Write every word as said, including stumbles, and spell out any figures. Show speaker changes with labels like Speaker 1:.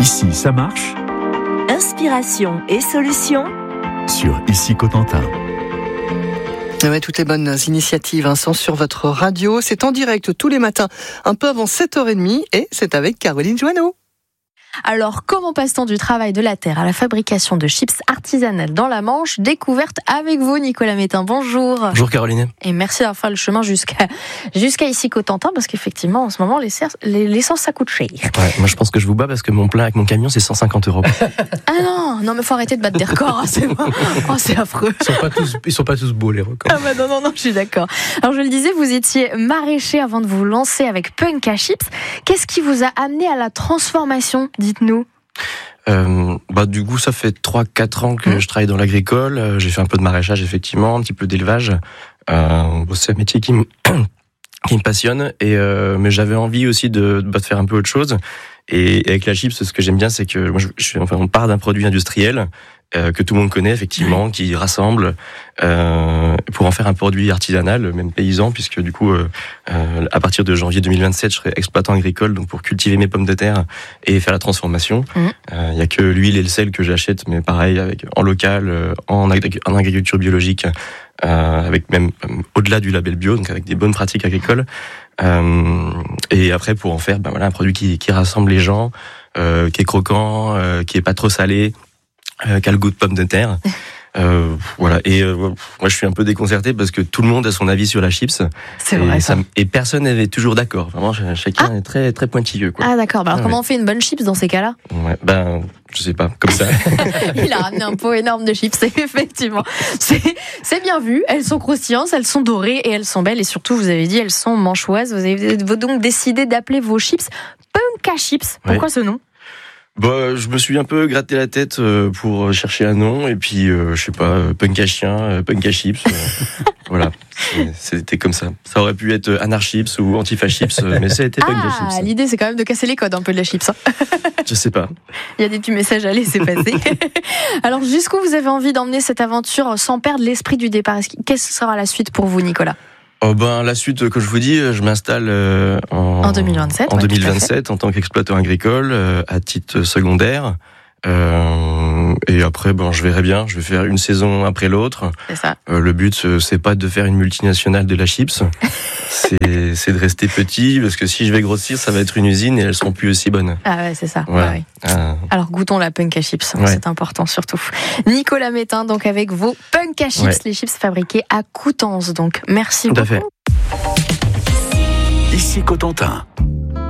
Speaker 1: Ici, ça marche.
Speaker 2: Inspiration et solutions
Speaker 1: Sur Ici Cotentin.
Speaker 3: Ouais, toutes les bonnes initiatives hein, sont sur votre radio. C'est en direct tous les matins, un peu avant sept heures trente, et c'est avec Caroline Joanneau.
Speaker 4: Alors, comment passe-t-on du travail de la terre à la fabrication de chips artisanales dans la Manche? Découverte avec vous, Nicolas Métain. Bonjour.
Speaker 5: Bonjour Caroline.
Speaker 4: Et merci d'avoir fait le chemin jusqu'à, jusqu'à ici Cotentin, parce qu'effectivement, en ce moment, l'essence, l'essence ça coûte cher.
Speaker 5: Ouais, moi je pense que je vous bats parce que mon plein avec mon camion c'est cent cinquante euros.
Speaker 4: Ah non, non mais faut arrêter de battre des records, hein, c'est bon. Oh, c'est affreux.
Speaker 5: Ils sont pas tous, ils sont pas tous beaux les records.
Speaker 4: Ah bah non, non, non, je suis d'accord. Alors je le disais, vous étiez maraîcher avant de vous lancer avec Punk à Chips. Qu'est-ce qui vous a amené à la transformation, dites-nous?
Speaker 5: Euh, bah du coup ça fait trois quatre ans que mmh. je travaille dans l'agricole. Euh, j'ai fait un peu de maraîchage effectivement, un petit peu d'élevage. Euh, bon, c'est un métier qui me qui me passionne et euh, mais j'avais envie aussi de, de faire un peu autre chose. Et, et avec la chips, ce que j'aime bien, c'est que moi, je, je, enfin, on part d'un produit industriel euh, que tout le monde connaît effectivement, qui rassemble euh, pour en faire un produit artisanal, même paysan, puisque du coup, euh, euh, à partir de janvier deux mille vingt-sept, je serai exploitant agricole, donc pour cultiver mes pommes de terre et faire la transformation. Il mmh. euh, y a que l'huile et le sel que j'achète, mais pareil, avec en local, euh, en, agri- en agriculture biologique, euh, avec même euh, au-delà du label bio, donc avec des bonnes pratiques agricoles. Euh, et après pour en faire ben voilà un produit qui, qui rassemble les gens, euh, qui est croquant, euh, qui est pas trop salé, euh, qui a le goût de pomme de terre. Euh, voilà et euh, moi je suis un peu déconcerté parce que tout le monde a son avis sur la chips.
Speaker 4: C'est
Speaker 5: et
Speaker 4: vrai ça.
Speaker 5: ça et personne n'est toujours d'accord. Vraiment chacun ah. est très très pointilleux quoi.
Speaker 4: Ah d'accord. Bah alors
Speaker 5: ah,
Speaker 4: comment
Speaker 5: ouais.
Speaker 4: on fait une bonne chips dans ces cas-là?
Speaker 5: Ouais, ben je sais pas comme ça.
Speaker 4: Il a ramené un pot énorme de chips. Effectivement, c'est c'est bien vu. Elles sont croustillantes, elles sont dorées et elles sont belles et surtout vous avez dit elles sont manchoises. Vous avez donc décidé d'appeler vos chips Punk à Chips. Pourquoi ouais. ce nom?
Speaker 5: Bah, je me suis un peu gratté la tête pour chercher un nom et puis euh, je sais pas, Punk à chien, Punk à chips, euh, voilà, c'était comme ça. Ça aurait pu être Anarchips ou Antifa-chips, mais ça a été Punk à chips.
Speaker 4: Ah, l'idée c'est quand même de casser les codes un peu de la chips. Hein.
Speaker 5: Je sais pas.
Speaker 4: Il y a des petits messages à laisser passer. Alors jusqu'où vous avez envie d'emmener cette aventure sans perdre l'esprit du départ? Qu'est-ce que sera la suite pour vous, Nicolas?
Speaker 5: Oh ben la suite, comme je vous dis, je m'installe euh, en,
Speaker 4: en deux mille vingt-sept,
Speaker 5: en
Speaker 4: ouais,
Speaker 5: deux mille vingt-sept en tant qu'exploitant agricole euh, à titre secondaire. Euh, et après, bon, je verrai bien. Je vais faire une saison après l'autre.
Speaker 4: C'est ça.
Speaker 5: Euh, le but, c'est pas de faire une multinationale de la chips. c'est, c'est de rester petit, parce que si je vais grossir, ça va être une usine et elles seront plus aussi bonnes.
Speaker 4: Ah ouais, c'est ça.
Speaker 5: Voilà.
Speaker 4: Ah ouais.
Speaker 5: Ah.
Speaker 4: Alors goûtons la Punk à chips,
Speaker 5: Ouais.
Speaker 4: c'est important surtout. Nicolas Métain, donc avec vos Punk à chips, ouais. les chips fabriqués à Coutances. Donc merci
Speaker 5: Tout
Speaker 4: beaucoup.
Speaker 5: à fait.
Speaker 1: Ici Cotentin.